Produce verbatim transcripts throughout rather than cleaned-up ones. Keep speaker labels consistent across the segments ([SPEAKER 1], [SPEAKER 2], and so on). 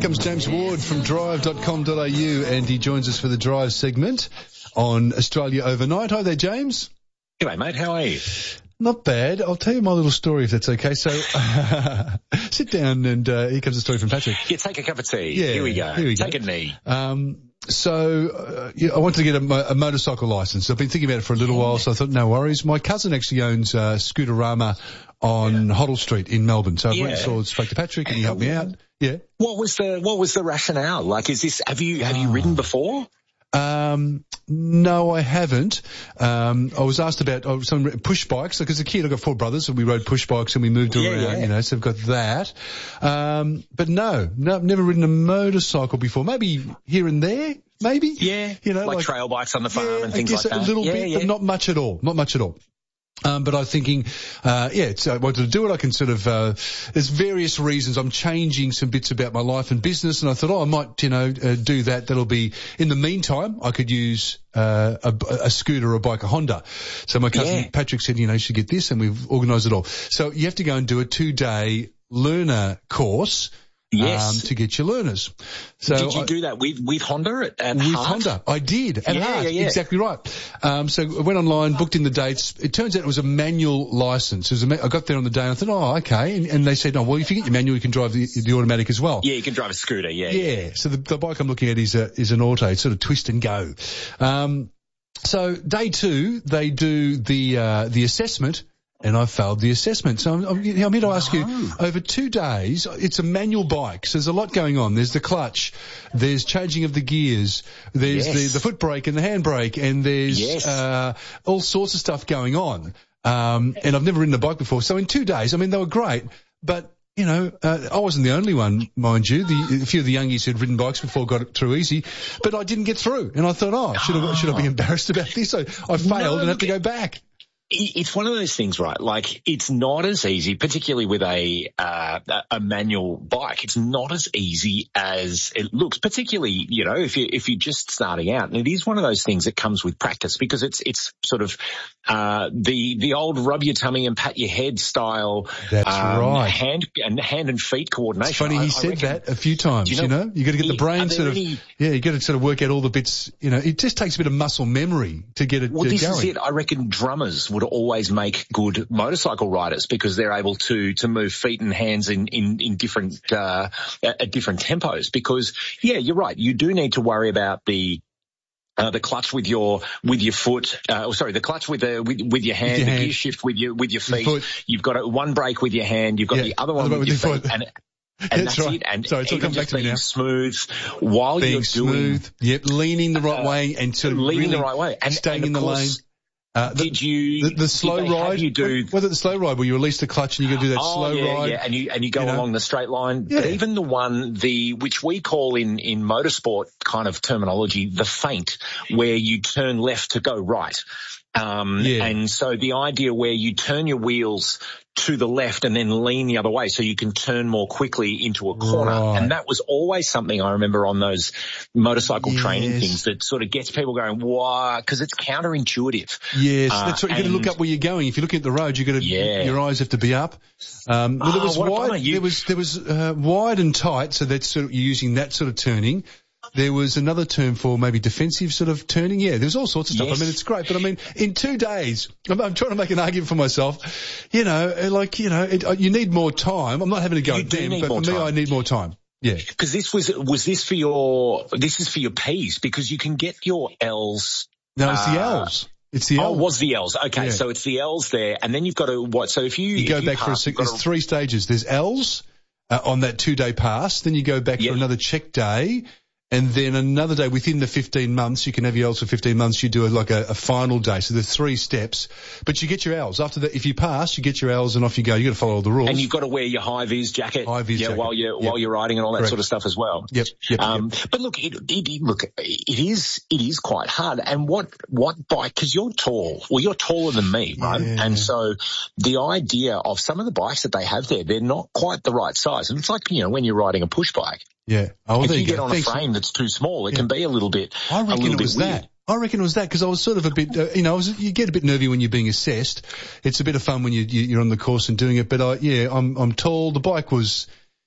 [SPEAKER 1] comes James Ward from drive dot com dot a u, and he joins us for the Drive segment on Australia Overnight. Hi there, James.
[SPEAKER 2] G'day, mate. How are you?
[SPEAKER 1] Not bad. I'll tell you my little story if that's okay. So, uh, sit down and, uh, here comes a story from Patrick.
[SPEAKER 2] Yeah, take a cup of tea.
[SPEAKER 1] Yeah,
[SPEAKER 2] here we go.
[SPEAKER 1] Here we
[SPEAKER 2] take
[SPEAKER 1] go.
[SPEAKER 2] a knee.
[SPEAKER 1] Um, so, uh, yeah, I wanted to get a, mo- a motorcycle license. I've been thinking about it for a little while, so I thought, no worries. My cousin actually owns, uh, Scooterama on yeah. Hoddle Street in Melbourne. So I yeah. went and saw, spoke to Patrick and he helped me out. Yeah.
[SPEAKER 2] What was the, what was the rationale? Like, is this, have you, have you ridden before?
[SPEAKER 1] Um, no, I haven't. Um, I was asked about oh, some push bikes. Like as a kid, I got four brothers and we rode push bikes and we moved
[SPEAKER 2] yeah,
[SPEAKER 1] around,
[SPEAKER 2] yeah.
[SPEAKER 1] you know, so I've got that. Um, but no, no, I've never ridden a motorcycle before. Maybe here and there, maybe.
[SPEAKER 2] Yeah.
[SPEAKER 1] You know,
[SPEAKER 2] like,
[SPEAKER 1] like
[SPEAKER 2] trail bikes on the farm
[SPEAKER 1] yeah,
[SPEAKER 2] and things
[SPEAKER 1] I guess
[SPEAKER 2] like that.
[SPEAKER 1] A little
[SPEAKER 2] yeah,
[SPEAKER 1] bit,
[SPEAKER 2] yeah.
[SPEAKER 1] but not much at all. Not much at all. Um, but I was thinking, uh, yeah, it's, I wanted to do it. I can sort of, uh, there's various reasons. I'm changing some bits about my life and business, and I thought, oh, I might, you know, uh, do that. That'll be, in the meantime, I could use, uh, a, a scooter or a bike, a Honda. So my cousin
[SPEAKER 2] yeah.
[SPEAKER 1] Patrick said, you know, you should get this, and we've organised it all. So you have to go and do a two-day learner course.
[SPEAKER 2] Yes.
[SPEAKER 1] Um, to get your learners. So
[SPEAKER 2] did you
[SPEAKER 1] I,
[SPEAKER 2] do that with, with Honda at, at
[SPEAKER 1] With
[SPEAKER 2] Hart?
[SPEAKER 1] Honda. I did. At
[SPEAKER 2] yeah,
[SPEAKER 1] Hart.
[SPEAKER 2] Yeah, yeah.
[SPEAKER 1] Exactly right. Um, so I went online, booked in the dates. It turns out it was a manual license. It was a ma- I got there on the day and I thought, oh, okay. And, and they said, oh, well, if you get your manual, you can drive the, the automatic as well.
[SPEAKER 2] Yeah, you can drive a scooter. Yeah.
[SPEAKER 1] Yeah.
[SPEAKER 2] yeah.
[SPEAKER 1] So the, the bike I'm looking at is a, is an auto. It's sort of twist and go. Um, so day two, they do the, uh, the assessment. And I failed the assessment. So I'm, I'm, I'm here to ask no. you, over two days, it's a manual bike, so there's a lot going on. There's the clutch, there's changing of the gears, there's yes. the, the foot brake and the handbrake, and there's
[SPEAKER 2] yes.
[SPEAKER 1] uh, all sorts of stuff going on. Um, and I've never ridden a bike before. So in two days, I mean, they were great, but you know, uh, I wasn't the only one, mind you. The, a few of the youngies who'd ridden bikes before got it through easy, but I didn't get through. And I thought, oh, should I, should I be embarrassed about this? I, I failed
[SPEAKER 2] no,
[SPEAKER 1] and have to go back.
[SPEAKER 2] It's one of those things, right? Like, it's not as easy, particularly with a, uh, a manual bike. It's not as easy as it looks, particularly, you know, if you, if you're just starting out. And it is one of those things that comes with practice because it's, it's sort of, uh, the, the old rub your tummy and pat your head style.
[SPEAKER 1] That's
[SPEAKER 2] um,
[SPEAKER 1] right.
[SPEAKER 2] Hand and hand and feet coordination.
[SPEAKER 1] It's funny, he I, said I reckon, that a few times, you know, you know? You gotta get the brain sort of, any, yeah, you gotta sort of work out all the bits, you know, it just takes a bit of muscle memory to get it
[SPEAKER 2] well,
[SPEAKER 1] uh,
[SPEAKER 2] this
[SPEAKER 1] going.
[SPEAKER 2] Is it. I reckon drummers would always make good motorcycle riders because they're able to to move feet and hands in in, in different uh at different tempos. Because yeah, you're right. You do need to worry about the Uh, the clutch with your with your foot, uh, oh, sorry, the clutch with the with, with your hand, with your the hand. Gear shift with your with your feet. Your You've got a, one brake with your hand. You've got yeah, the other one with, with your feet, foot. and and that's, that's right. it. And
[SPEAKER 1] sorry, it's all come back to me now.
[SPEAKER 2] Smooth while
[SPEAKER 1] being
[SPEAKER 2] you're doing
[SPEAKER 1] smooth. Yep, leaning the right uh, way and sort of
[SPEAKER 2] leaning
[SPEAKER 1] really
[SPEAKER 2] the right way and
[SPEAKER 1] staying
[SPEAKER 2] and
[SPEAKER 1] in the
[SPEAKER 2] course,
[SPEAKER 1] lane. Uh, the,
[SPEAKER 2] did you
[SPEAKER 1] the, the slow
[SPEAKER 2] did
[SPEAKER 1] ride?
[SPEAKER 2] You do
[SPEAKER 1] was it the slow ride where you release the clutch and you got to do that
[SPEAKER 2] oh,
[SPEAKER 1] slow
[SPEAKER 2] yeah,
[SPEAKER 1] ride?
[SPEAKER 2] Yeah, and you and you go you know? along the straight line.
[SPEAKER 1] Yeah.
[SPEAKER 2] But even the one, the which we call in in motorsport kind of terminology, the feint, where you turn left to go right. Um, yeah. And so the idea where you turn your wheels to the left and then lean the other way so you can turn more quickly into a corner. Right. And that was always something I remember on those motorcycle yes. training things that sort of gets people going, wow, because it's counterintuitive.
[SPEAKER 1] Yes,
[SPEAKER 2] uh,
[SPEAKER 1] that's right. You've got to look up where you're going. If you're looking at the road, you've got to,
[SPEAKER 2] yeah.
[SPEAKER 1] your eyes have to be up. Um, well, there was
[SPEAKER 2] oh,
[SPEAKER 1] wide, there was, there was, uh, wide and tight. So that's sort of, you're using that sort of turning. There was another term for maybe defensive sort of turning. Yeah, there's all sorts of stuff. Yes. I mean, it's great. But I mean, in two days, I'm, I'm trying to make an argument for myself. You know, like, you know, it, you need more time. I'm not having to go at them, but for me, I need more time. Yeah.
[SPEAKER 2] Because this was, was this for your, this is for your P's because you can get your L's.
[SPEAKER 1] No, it's
[SPEAKER 2] uh,
[SPEAKER 1] the L's. It's the L's.
[SPEAKER 2] Oh, was the L's. Okay.
[SPEAKER 1] Yeah.
[SPEAKER 2] So it's the L's there. And then you've got to, what? So if you,
[SPEAKER 1] you go
[SPEAKER 2] if
[SPEAKER 1] back
[SPEAKER 2] you
[SPEAKER 1] for
[SPEAKER 2] pass,
[SPEAKER 1] a, there's a, three stages. There's L's, uh, on that two day pass. Then you go back yep. for another check day. And then another day within the fifteen months, you can have your L's for fifteen months. You do a, like a, a final day. So there's three steps, but you get your L's. After that, if you pass, you get your L's and off you go. You got to follow all the rules.
[SPEAKER 2] And you've got to wear your high-vis jacket.
[SPEAKER 1] High-vis
[SPEAKER 2] yeah,
[SPEAKER 1] jacket.
[SPEAKER 2] while you're,
[SPEAKER 1] yep.
[SPEAKER 2] while you're riding and all that
[SPEAKER 1] Correct.
[SPEAKER 2] sort of stuff as well.
[SPEAKER 1] Yep. Yep.
[SPEAKER 2] Um,
[SPEAKER 1] yep.
[SPEAKER 2] but look, it, it, look, it is, it is quite hard. And what, what bike, cause you're tall. Well, you're taller than me, right?
[SPEAKER 1] Yeah.
[SPEAKER 2] And so the idea of some of the bikes that they have there, they're not quite the right size. And it's like, you know, when you're riding a push bike.
[SPEAKER 1] Yeah. Oh,
[SPEAKER 2] if
[SPEAKER 1] there
[SPEAKER 2] you,
[SPEAKER 1] you
[SPEAKER 2] get
[SPEAKER 1] go.
[SPEAKER 2] on
[SPEAKER 1] Thanks.
[SPEAKER 2] a frame that's too small, it
[SPEAKER 1] yeah.
[SPEAKER 2] can be a little bit,
[SPEAKER 1] I reckon
[SPEAKER 2] a little
[SPEAKER 1] it was
[SPEAKER 2] bit weird.
[SPEAKER 1] that. I reckon it was that because I was sort of a bit, uh, you know, I was, you get a bit nervy when you're being assessed. It's a bit of fun when you, you, you're on the course and doing it. But I, yeah, I'm, I'm tall. The bike was,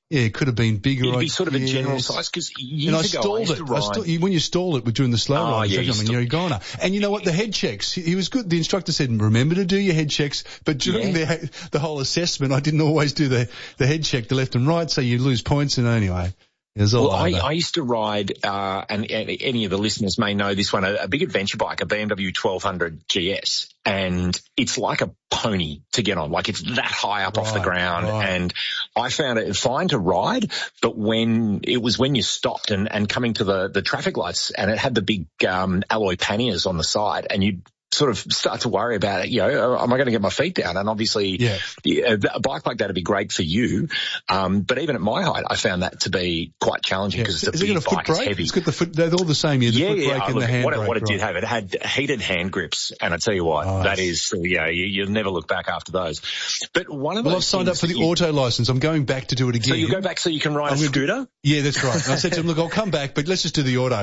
[SPEAKER 1] Yeah, it could have been bigger.
[SPEAKER 2] It'd be
[SPEAKER 1] I
[SPEAKER 2] sort of a
[SPEAKER 1] guess.
[SPEAKER 2] general size because years
[SPEAKER 1] and I
[SPEAKER 2] ago
[SPEAKER 1] stalled
[SPEAKER 2] I used
[SPEAKER 1] it.
[SPEAKER 2] to
[SPEAKER 1] I
[SPEAKER 2] ride.
[SPEAKER 1] st- when you stall it during the slow
[SPEAKER 2] Oh,
[SPEAKER 1] ride,
[SPEAKER 2] yeah,
[SPEAKER 1] I
[SPEAKER 2] you
[SPEAKER 1] mean,
[SPEAKER 2] st-
[SPEAKER 1] you're a goner. And you know what? The head checks, he was good. The instructor said, remember to do your head checks. But during
[SPEAKER 2] Yeah.
[SPEAKER 1] the the whole assessment, I didn't always do the, the head check, the left and right, so you lose points. And anyway, it was all
[SPEAKER 2] Well, I,
[SPEAKER 1] over.
[SPEAKER 2] I used to ride, uh, and, and any of the listeners may know this one, a, a big adventure bike, a B M W twelve hundred G S. And it's like a pony to get on. Like it's that high up
[SPEAKER 1] Right,
[SPEAKER 2] off the ground.
[SPEAKER 1] right.
[SPEAKER 2] And I found it fine to ride, but when it was when you stopped and, and coming to the, the traffic lights and it had the big, um, alloy panniers on the side and you sort of start to worry about it, you know, am I going to get my feet down? And obviously
[SPEAKER 1] Yeah.
[SPEAKER 2] yeah, a bike like that would be great for you. Um, but even at my height, I found that to be quite challenging because
[SPEAKER 1] Yeah.
[SPEAKER 2] it's
[SPEAKER 1] Is
[SPEAKER 2] a
[SPEAKER 1] it got
[SPEAKER 2] big
[SPEAKER 1] a foot
[SPEAKER 2] bike,
[SPEAKER 1] brake?
[SPEAKER 2] it's heavy.
[SPEAKER 1] It's got the foot, they're all the same, yeah, the
[SPEAKER 2] Yeah,
[SPEAKER 1] foot
[SPEAKER 2] yeah.
[SPEAKER 1] brake
[SPEAKER 2] Oh,
[SPEAKER 1] and
[SPEAKER 2] look,
[SPEAKER 1] the hand
[SPEAKER 2] what,
[SPEAKER 1] brake.
[SPEAKER 2] what it did
[SPEAKER 1] right.
[SPEAKER 2] have, it had heated hand grips, and I tell you what,
[SPEAKER 1] Nice.
[SPEAKER 2] that is, yeah, you, you'll never look back after those. But one of
[SPEAKER 1] Well,
[SPEAKER 2] those
[SPEAKER 1] I've signed up
[SPEAKER 2] things
[SPEAKER 1] for the
[SPEAKER 2] that you-
[SPEAKER 1] auto license. I'm going back to do it again.
[SPEAKER 2] So you go back so you can ride
[SPEAKER 1] I'm
[SPEAKER 2] a
[SPEAKER 1] gonna do-
[SPEAKER 2] scooter?
[SPEAKER 1] Yeah, that's right. And I said to him, look, I'll come back, but let's just do the auto.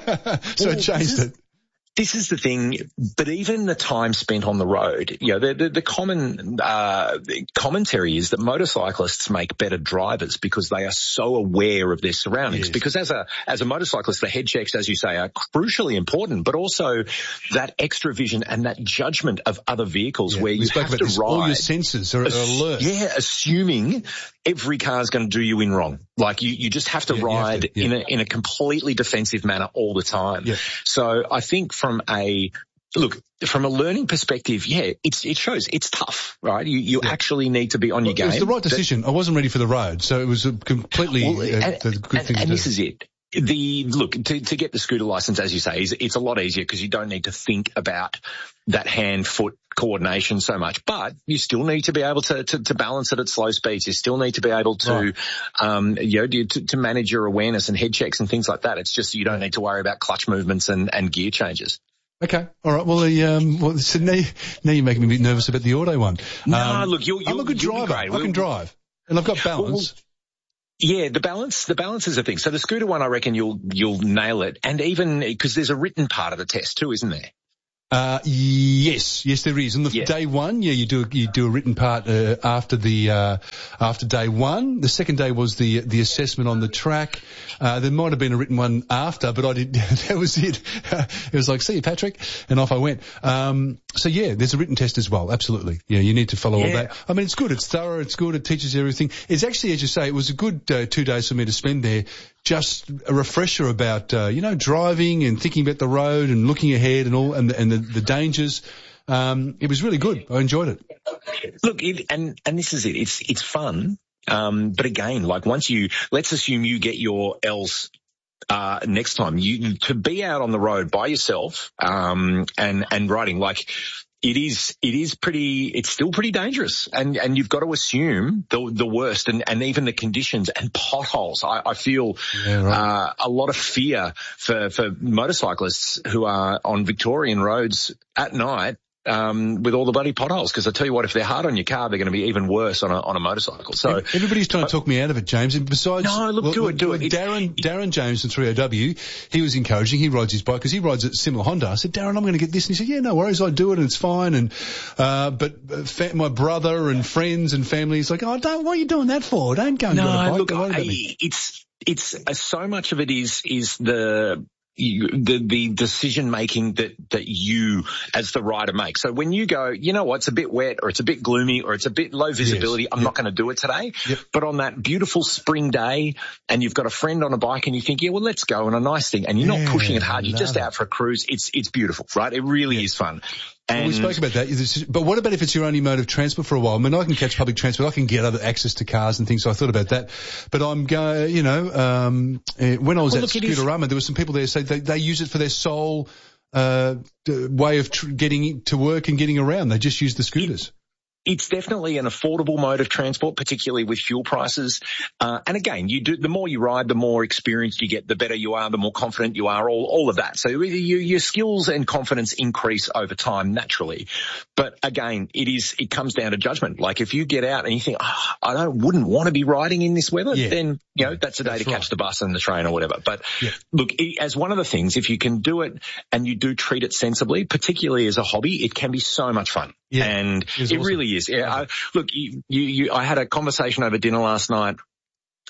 [SPEAKER 1] so
[SPEAKER 2] Well,
[SPEAKER 1] I changed
[SPEAKER 2] this is-
[SPEAKER 1] it.
[SPEAKER 2] This is the thing, but even the time spent on the road, you know, the, the, the common uh, commentary is that motorcyclists make better drivers because they are so aware of their surroundings.
[SPEAKER 1] Yes.
[SPEAKER 2] Because as a as a motorcyclist, the head checks, as you say, are crucially important, but also that extra vision and that judgment of other vehicles
[SPEAKER 1] Yeah,
[SPEAKER 2] where
[SPEAKER 1] we
[SPEAKER 2] you
[SPEAKER 1] spoke
[SPEAKER 2] have
[SPEAKER 1] about
[SPEAKER 2] to
[SPEAKER 1] this.
[SPEAKER 2] ride.
[SPEAKER 1] All your senses are, are alert.
[SPEAKER 2] Yeah, assuming every car is going to do you in wrong. Like you, you just have to
[SPEAKER 1] Yeah, you have
[SPEAKER 2] ride
[SPEAKER 1] to, yeah.
[SPEAKER 2] in a in a completely defensive manner all the time.
[SPEAKER 1] Yeah.
[SPEAKER 2] So I think from a look, from a learning perspective, yeah, it's it shows it's tough, right? You you
[SPEAKER 1] Yeah.
[SPEAKER 2] actually need to be on your
[SPEAKER 1] It
[SPEAKER 2] game.
[SPEAKER 1] was the right decision. I wasn't ready for the road, so it was a completely
[SPEAKER 2] Well,
[SPEAKER 1] uh,
[SPEAKER 2] and,
[SPEAKER 1] the good
[SPEAKER 2] and,
[SPEAKER 1] thing
[SPEAKER 2] and
[SPEAKER 1] to
[SPEAKER 2] this
[SPEAKER 1] do.
[SPEAKER 2] is it. The look to to get the scooter license, as you say, is it's a lot easier because you don't need to think about that hand foot coordination so much, but you still need to be able to, to, to balance it at slow speeds. You still need to be able to,
[SPEAKER 1] Right.
[SPEAKER 2] um, you know, to, to manage your awareness and head checks and things like that. It's just you don't need to worry about clutch movements and, and gear changes.
[SPEAKER 1] Okay, all right. Well, the, um, well, so now, now you're making me a bit nervous about the auto one.
[SPEAKER 2] No,
[SPEAKER 1] Um,
[SPEAKER 2] look, you'll, you'll
[SPEAKER 1] I'm a good
[SPEAKER 2] you'll be
[SPEAKER 1] driver.
[SPEAKER 2] great.
[SPEAKER 1] I
[SPEAKER 2] We'll-
[SPEAKER 1] can drive, and I've got balance.
[SPEAKER 2] Yeah, the balance, the balance is a thing. So the scooter one, I reckon you'll, you'll nail it. And even, because there's a written part of the test too, isn't there?
[SPEAKER 1] Uh, yes, yes, there is. On the
[SPEAKER 2] Yeah.
[SPEAKER 1] day one, yeah, you do you do a written part uh, after the uh, after day one. The second day was the the assessment on the track. Uh, there might have been a written one after, but I did. That was it. It was like, see you, Patrick, and off I went. Um, so yeah, there's a written test as well. Absolutely, yeah, you need to follow all
[SPEAKER 2] Yeah.
[SPEAKER 1] that. I mean, it's good. It's thorough. It's good. It teaches you everything. It's actually, as you say, it was a good uh, two days for me to spend there. Just a refresher about, uh, you know, driving and thinking about the road and looking ahead and all, and the, and the, the dangers. Um, it was really good. I enjoyed it.
[SPEAKER 2] Look, it, and, and this is it. It's, it's fun. Um, but again, like once you, let's assume you get your L's, uh, next time, you, to be out on the road by yourself, um, and, and riding, like, It is, it is pretty, it's still pretty dangerous. And, and you've got to assume the, the worst and, and even the conditions and potholes. I, I feel,
[SPEAKER 1] Yeah, right.
[SPEAKER 2] uh, a lot of fear for, for motorcyclists who are on Victorian roads at night, um, with all the bloody potholes. Cause I tell you what, if they're hard on your car, they're going to be even worse on a, on a motorcycle. So
[SPEAKER 1] Everybody's trying to talk me out of it, James. And besides,
[SPEAKER 2] No, look,
[SPEAKER 1] well,
[SPEAKER 2] do it, do
[SPEAKER 1] well,
[SPEAKER 2] it.
[SPEAKER 1] Darren, Darren James from three O W, he was encouraging. He rides his bike because he rides a similar Honda. I said, Darren, I'm going to get this. And he said, yeah, no worries. I do it and it's fine. And, uh, but uh, fa- my brother and friends and family is like, oh, don't, what are you doing that for? Don't go and get a
[SPEAKER 2] No,
[SPEAKER 1] bike.
[SPEAKER 2] look,
[SPEAKER 1] Don't worry about
[SPEAKER 2] I,
[SPEAKER 1] me.
[SPEAKER 2] it's, it's, uh, so much of it is, is the, you, the, the decision making that, that you as the rider make. So when you go, you know what, it's a bit wet or it's a bit gloomy or it's a bit low visibility,
[SPEAKER 1] Yes.
[SPEAKER 2] I'm
[SPEAKER 1] Yep.
[SPEAKER 2] not going to do it today.
[SPEAKER 1] Yep.
[SPEAKER 2] But on that beautiful spring day and you've got a friend on a bike and you think, yeah, well, let's go on a nice thing and you're
[SPEAKER 1] Yeah,
[SPEAKER 2] not pushing it hard.
[SPEAKER 1] I
[SPEAKER 2] You're just
[SPEAKER 1] love
[SPEAKER 2] out for a cruise. It's, it's beautiful, right? It really is fun.
[SPEAKER 1] Well,
[SPEAKER 2] And
[SPEAKER 1] we spoke about that. This is- But what about if it's your only mode of transport for a while? I mean, I can catch public transport. I can get other access to cars and things. So I thought about that. But I'm going, you know, um, eh, when I was
[SPEAKER 2] Well,
[SPEAKER 1] at
[SPEAKER 2] look, it is-
[SPEAKER 1] Scooterama, there were some people there who said they, they use it for their sole, uh, d- way of tr- getting to work and getting around. They just use the scooters.
[SPEAKER 2] It's definitely an affordable mode of transport, particularly with fuel prices. Uh, and again, you do, the more you ride, the more experienced you get, the better you are, the more confident you are, all, all of that. So you, your skills and confidence increase over time naturally. But again, it is, it comes down to judgment. Like if you get out and you think, oh, I don't, wouldn't want to be riding in this weather,
[SPEAKER 1] Yeah.
[SPEAKER 2] then, you know, that's a day
[SPEAKER 1] That's
[SPEAKER 2] to
[SPEAKER 1] right.
[SPEAKER 2] catch the bus and the train or whatever. But
[SPEAKER 1] Yeah.
[SPEAKER 2] look, it, as one of the things, if you can do it and you do treat it sensibly, particularly as a hobby, it can be so much fun.
[SPEAKER 1] Yeah.
[SPEAKER 2] And
[SPEAKER 1] It's
[SPEAKER 2] it
[SPEAKER 1] awesome.
[SPEAKER 2] really is. Yeah. I, look, you, you, you, I had a conversation over dinner last night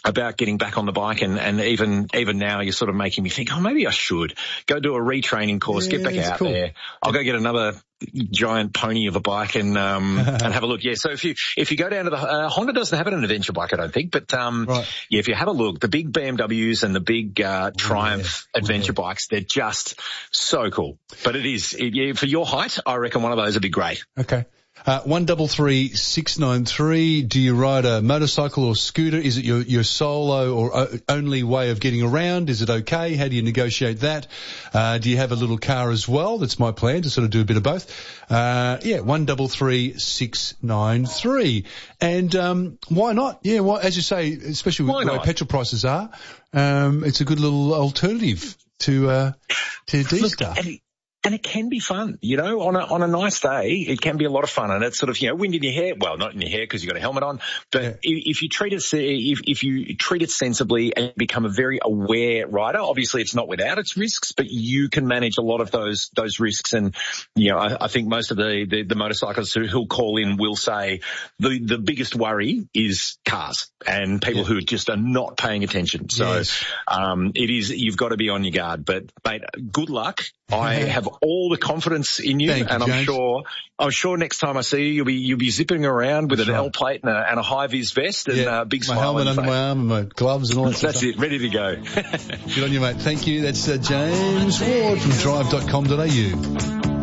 [SPEAKER 2] about getting back on the bike, and, and even even now you're sort of making me think, oh, maybe I should go do a retraining course,
[SPEAKER 1] yeah,
[SPEAKER 2] get back out
[SPEAKER 1] cool.
[SPEAKER 2] there. I'll go get another giant pony of a bike and um and have a look. Yeah, so if you if you go down to the uh, Honda doesn't have an adventure bike, I don't think, but um
[SPEAKER 1] right.
[SPEAKER 2] yeah, if you have a look, the big B M Ws and the big uh Triumph
[SPEAKER 1] yeah.
[SPEAKER 2] adventure
[SPEAKER 1] yeah.
[SPEAKER 2] bikes, they're just so cool. But it is it, yeah, for your height, I reckon one of those would be great.
[SPEAKER 1] Okay. Uh, one double three six nine three. Do you ride a motorcycle or scooter? Is it your, your solo or o- only way of getting around? Is it okay? How do you negotiate that? Uh, do you have a little car as well? That's my plan, to sort of do a bit of both. Uh, yeah, one double three six nine three. And, um, why not? Yeah, well, as you say, especially with the way petrol prices are, um, it's a good little alternative to, uh, to D-Star.
[SPEAKER 2] And it can be fun, you know, on a, on a nice day, it can be a lot of fun. And it's sort of, you know, wind in your hair. Well, not in your hair because you've got a helmet on, but yeah. if you treat it, if, if you treat it sensibly and become a very aware rider, obviously it's not without its risks, but you can manage a lot of those, those risks. And, you know, I, I think most of the, the, the motorcyclists who, who'll call in will say the, the biggest worry is cars and people yeah. who just are not paying attention. So, yes. um, it is, you've got to be on your guard, but mate, good luck. I have all the confidence in you,
[SPEAKER 1] Thank
[SPEAKER 2] and
[SPEAKER 1] you,
[SPEAKER 2] I'm
[SPEAKER 1] James.
[SPEAKER 2] sure, I'm sure next time I see you, you'll be, you'll be zipping around with That's an right. L plate and a, and a high vis vest and
[SPEAKER 1] yeah,
[SPEAKER 2] a big
[SPEAKER 1] my
[SPEAKER 2] smile.
[SPEAKER 1] helmet
[SPEAKER 2] on
[SPEAKER 1] under my arm and my gloves and all that
[SPEAKER 2] That's
[SPEAKER 1] stuff.
[SPEAKER 2] it, ready to go.
[SPEAKER 1] Good on you, mate. Thank you. That's uh, James Ward from drive dot com dot a u.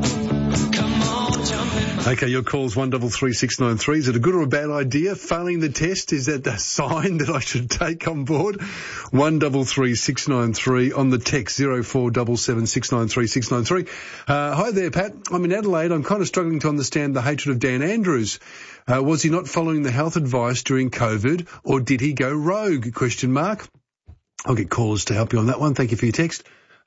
[SPEAKER 1] Okay, your call's one double three six nine three. Is it a good or a bad idea? Failing the test, is that a sign that I should take on board? One double three six nine three on the text zero four double seven six nine three six nine three. Uh, hi there, Pat. I'm in Adelaide. I'm kind of struggling to understand the hatred of Dan Andrews. Uh, was he not following the health advice during COVID, or did he go rogue? Question mark. I'll get callers to help you on that one. Thank you for your text.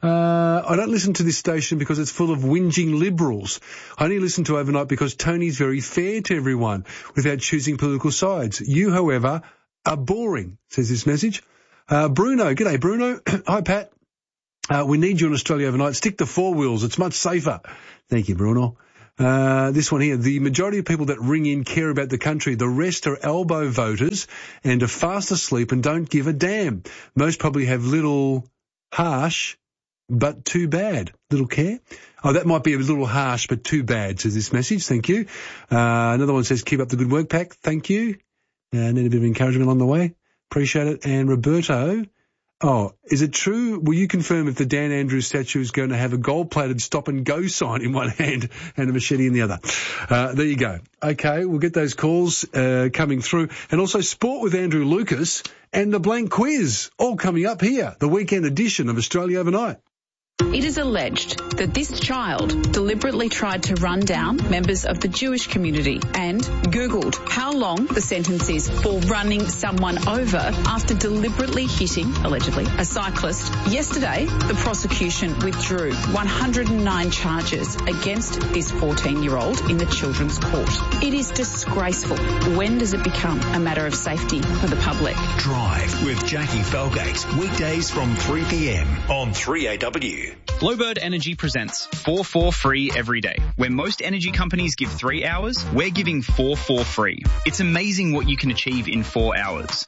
[SPEAKER 1] Uh, I don't listen to this station because it's full of whinging liberals. I only listen to Overnight because Tony's very fair to everyone without choosing political sides. You, however, are boring, says this message. Uh, Bruno, g'day Bruno. Hi Pat. Uh, we need you on Australia Overnight. Stick to four wheels. It's much safer. Thank you, Bruno. Uh, this one here. The majority of people that ring in care about the country. The rest are elbow voters and are fast asleep and don't give a damn. Most probably have little harsh but too bad. Little care. Oh, that might be a little harsh, but too bad, says this message. Thank you. Uh, another one says, keep up the good work, Pack. Thank you. Uh, need a bit of encouragement along the way. Appreciate it. And Roberto, oh, is it true? Will you confirm if the Dan Andrews statue is going to have a gold-plated stop-and-go sign in one hand and a machete in the other? Uh, there you go. Okay, we'll get those calls uh, coming through. And also Sport with Andrew Lucas and the blank quiz, all coming up here, the weekend edition of Australia Overnight.
[SPEAKER 3] It is alleged that this child deliberately tried to run down members of the Jewish community and Googled how long the sentence is for running someone over after deliberately hitting, allegedly, a cyclist. Yesterday, the prosecution withdrew one hundred nine charges against this fourteen-year-old in the Children's Court. It is disgraceful. When does it become a matter of safety for the public?
[SPEAKER 4] Drive with Jackie Felgate, weekdays from three p.m. on three A W.
[SPEAKER 5] Glowbird Energy presents four four free every day. Where most energy companies give three hours, we're giving four four free. It's amazing what you can achieve in four hours.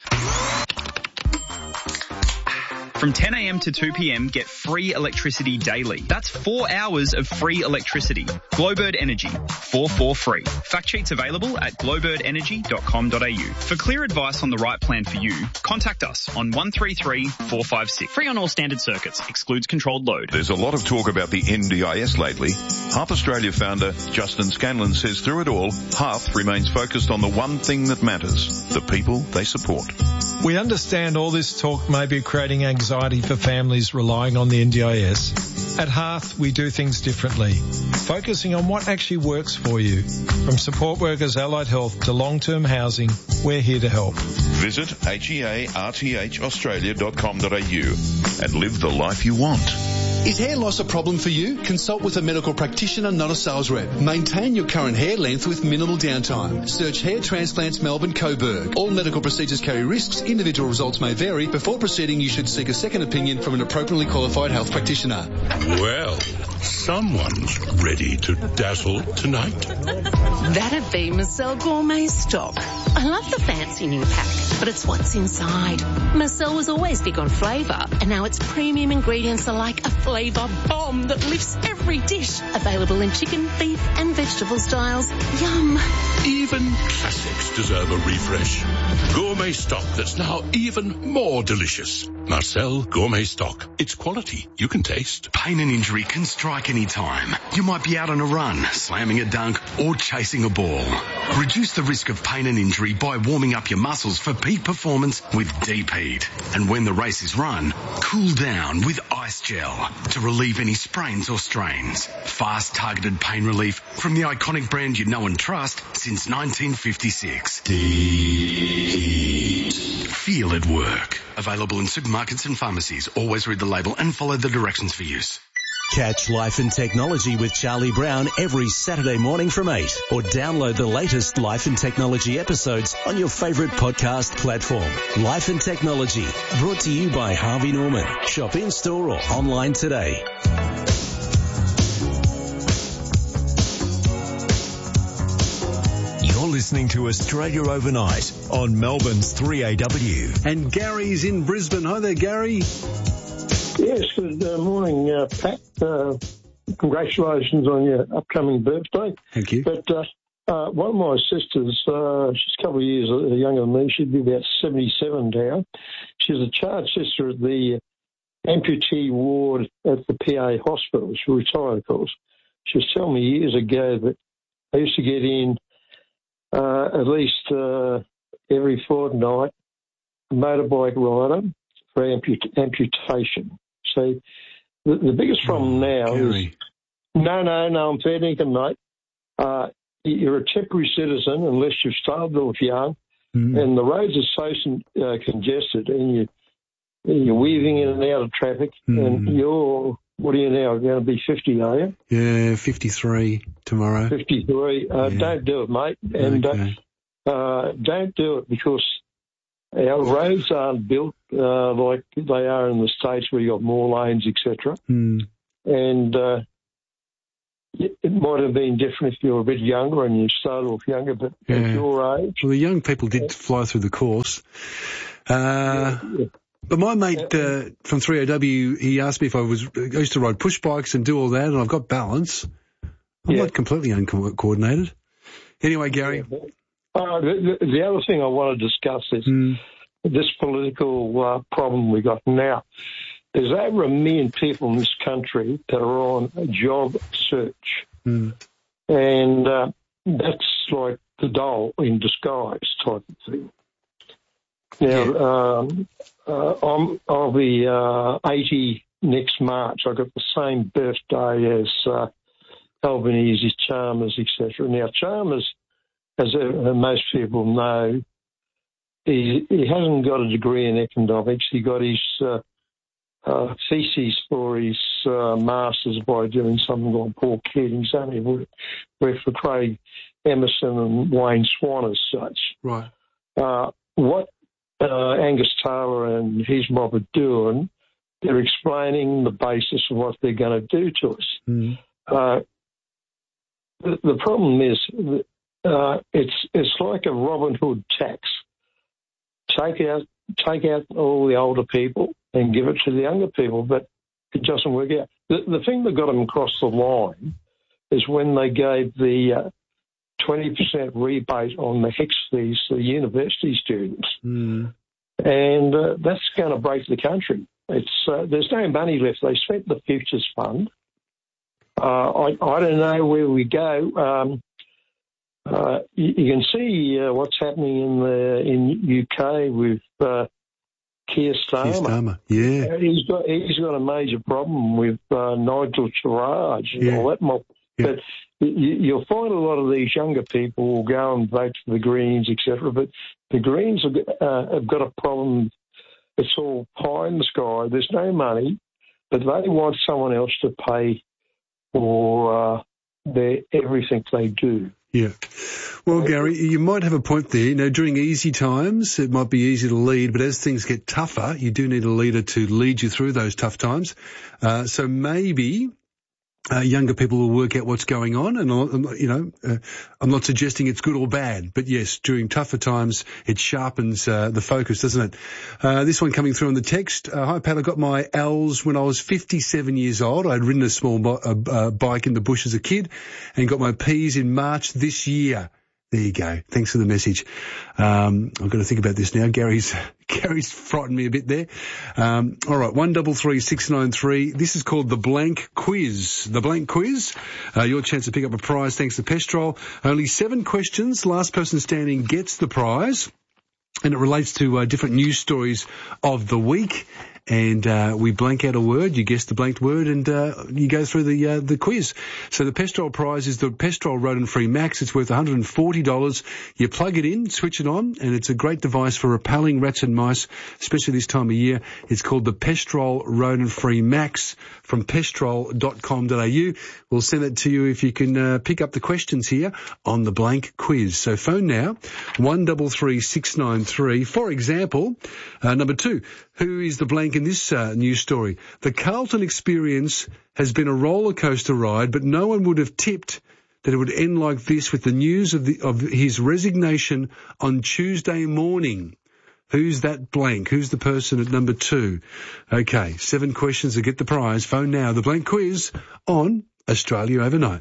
[SPEAKER 5] From ten a.m. to two p.m, get free electricity daily. That's four hours of free electricity. Glowbird Energy, four four free. Fact sheets available at glowbird energy dot com dot a u. For clear advice on the right plan for you, contact us on one three three four five six. Free on all standard circuits. Excludes controlled load.
[SPEAKER 6] There's a lot of talk about the N D I S lately. Hearth Australia founder Justin Scanlon says through it all, Hearth remains focused on the one thing that matters, the people they support.
[SPEAKER 7] We understand all this talk may be creating anxiety for families relying on the N D I S. At Hearth, we do things differently, focusing on what actually works for you. From support workers, allied health to long-term housing, we're here to help.
[SPEAKER 6] Visit hearth australia dot com dot a u and live the life you want.
[SPEAKER 1] Is hair loss a problem for you? Consult with a medical practitioner, not a sales rep. Maintain your current hair length with minimal downtime. Search Hair Transplants Melbourne Coburg. All medical procedures carry risks. Individual results may vary. Before proceeding, you should seek a second opinion from an appropriately qualified health practitioner.
[SPEAKER 8] Well, Someone's ready to dazzle tonight.
[SPEAKER 9] That'd be Marcel Gourmet Stock. I love the fancy new pack, but it's what's inside. Marcel was always big on flavour, and now its premium ingredients are like a flavour bomb that lifts every dish. Available in chicken, beef and vegetable styles. Yum.
[SPEAKER 8] Even classics deserve a refresh. Gourmet Stock that's now even more delicious. Marcel Gourmet Stock. It's quality you can taste.
[SPEAKER 10] Pain and injury can strike any time. You might be out on a run, slamming a dunk or chasing a ball. Reduce the risk of pain and injury by warming up your muscles for peak performance with Deep Heat. And when the race is run, cool down with Ice Gel to relieve any sprains or strains. Fast targeted pain relief from the iconic brand you know and trust since nineteen fifty-six. Deep Heat. Feel it work. Available in supermarkets and pharmacies. Always read the label and follow the directions for use.
[SPEAKER 11] Catch Life and Technology with Charlie Brown every Saturday morning from eight, or download the latest Life and Technology episodes on your favourite podcast platform. Life and Technology, brought to you by Harvey Norman. Shop in store or online today.
[SPEAKER 4] You're listening to Australia Overnight on Melbourne's three A W.
[SPEAKER 1] And Gary's in Brisbane. Hi there, Gary.
[SPEAKER 12] Yes, good uh, morning, uh, Pat. Uh, congratulations on your upcoming birthday.
[SPEAKER 1] Thank you.
[SPEAKER 12] But uh, uh, one of my sisters, uh, she's a couple of years younger than me. She'd be about seventy-seven now. She's a charge sister at the amputee ward at the P A hospital. She's retired, of course. She was telling me years ago that they used to get in uh, at least uh, every fortnight a motorbike rider for amput- amputation. So the, the biggest problem oh, now Gary. is, no, no, no, I'm fair dinkum, mate. Uh, you're a temporary citizen unless you've started off young, mm. and the roads are so uh, congested, and you, you're weaving in and out of traffic, mm. and you're, what are you now, going to be fifty, are you?
[SPEAKER 1] Yeah, fifty-three tomorrow.
[SPEAKER 12] fifty-three. Uh, yeah. Don't do it, mate. And okay. uh, uh, don't do it because our roads aren't built uh, like they are in the States where you've got more lanes, et cetera.
[SPEAKER 1] Mm.
[SPEAKER 12] And uh, it, it might have been different if you were a bit younger and you started off younger, but yeah. at your age...
[SPEAKER 1] Well, the young people did fly through the course. Uh, yeah, yeah. But my mate uh, from three A W, he asked me if I was... I used to ride push bikes and do all that, and I've got balance. I'm yeah. not completely uncoordinated. Anyway, Gary...
[SPEAKER 12] Yeah, Uh, the, the other thing I want to discuss is mm. this political uh, problem we got now. There's over a million people in this country that are on a job search.
[SPEAKER 1] Mm.
[SPEAKER 12] And uh, that's like the dole in disguise type of thing. Now, yeah. um, uh, I'm, I'll be uh, eighty next March. I got the same birthday as uh, Albanese, Chalmers, et cetera. Now, Chalmers, as uh, most people know, he, he hasn't got a degree in economics. He got his uh, uh, thesis for his uh, master's by doing something called Paul Keating. He's only worked, worked for Craig Emerson and Wayne Swan as such.
[SPEAKER 1] Right.
[SPEAKER 12] Uh, what uh, Angus Taylor and his mob are doing, they're explaining the basis of what they're going to do to us.
[SPEAKER 1] Mm.
[SPEAKER 12] Uh, the, the problem is that Uh, it's it's like a Robin Hood tax. Take out take out all the older people and give it to the younger people, but it doesn't work out. The, the thing that got them across the line is when they gave the uh, twenty percent rebate on the HECS fees to the university students,
[SPEAKER 1] mm.
[SPEAKER 12] and uh, that's going to break the country. It's uh, there's no money left. They spent the futures fund. Uh, I I don't know where we go. Um, Uh, you, you can see uh, what's happening in the in U K with uh, Keir Starmer.
[SPEAKER 1] Keir Starmer, yeah.
[SPEAKER 12] Uh, he's got he's got a major problem with uh, Nigel Farage and
[SPEAKER 1] yeah.
[SPEAKER 12] all that mob.
[SPEAKER 1] Yeah.
[SPEAKER 12] But you, you'll find a lot of these younger people will go and vote for the Greens, et cetera. But the Greens have, uh, have got a problem. It's all pie in the sky. There's no money, but they want someone else to pay for uh, their everything they do.
[SPEAKER 1] Yeah. Well, Gary, you might have a point there. You know, during easy times, it might be easy to lead, but as things get tougher, you do need a leader to lead you through those tough times. Uh, so maybe
[SPEAKER 13] Uh, younger people will work out what's going on, and I'm, you know, uh, I'm not suggesting it's good or bad, but yes, during tougher times, it sharpens uh, the focus, doesn't it? Uh, this one coming through on the text. Uh, Hi, Pat. I got my L's when I was fifty-seven years old. I'd ridden a small bo- uh, uh, bike in the bush as a kid, and got my P's in March this year. There you go. Thanks for the message. Um, I've got to think about this now. Gary's Gary's frightened me a bit there. Um, all right, one double three six nine three. This is called the Blank Quiz. The Blank Quiz. Uh, your chance to pick up a prize thanks to Pestrol. Only seven questions. Last person standing gets the prize, and it relates to uh, different news stories of the week. And uh, we blank out a word, you guess the blanked word, and uh, you go through the uh, the quiz. So the Pestrol prize is the Pestrol Rodent-Free Max. It's worth one hundred forty dollars. You plug it in, switch it on, and it's a great device for repelling rats and mice, especially this time of year. It's called the Pestrol Rodent-Free Max from pestrol dot com dot a u. We'll send it to you if you can uh, pick up the questions here on the blank quiz. So phone now, one double three six nine three. For example, uh, number two, who is the blank in this uh, news story? The Carlton experience has been a roller coaster ride, but no one would have tipped that it would end like this with the news of the of his resignation on Tuesday morning. Who's that blank? Who's the person at number two? Okay, seven questions to get the prize. Phone now. The blank quiz on Australia Overnight.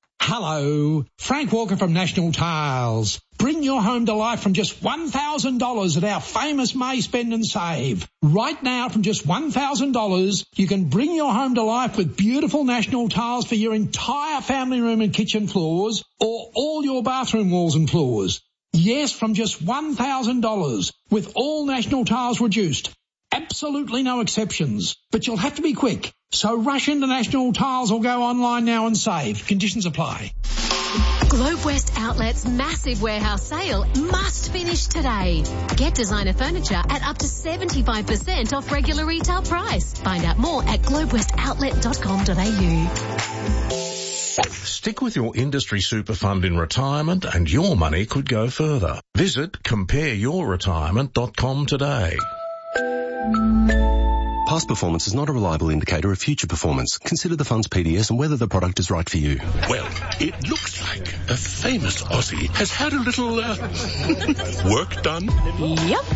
[SPEAKER 14] Hello, Frank Walker from National Tiles. Bring your home to life from just one thousand dollars at our famous May Spend and Save. Right now, from just one thousand dollars, you can bring your home to life with beautiful National Tiles for your entire family room and kitchen floors, or all your bathroom walls and floors. Yes, from just one thousand dollars, with all National Tiles reduced. Absolutely no exceptions, but you'll have to be quick. So rush into National Tiles or go online now and save. Conditions apply.
[SPEAKER 9] Globe West Outlet's massive warehouse sale must finish today. Get designer furniture at up to seventy-five percent off regular retail price. Find out more at globe west outlet dot com dot a u.
[SPEAKER 15] Stick with your industry super fund in retirement and your money could go further. Visit compare your retirement dot com today.
[SPEAKER 16] Past performance is not a reliable indicator of future performance. Consider the fund's P D S and whether the product is right for you.
[SPEAKER 8] Well, it looks like a famous Aussie has had a little uh, work done.
[SPEAKER 9] Yep.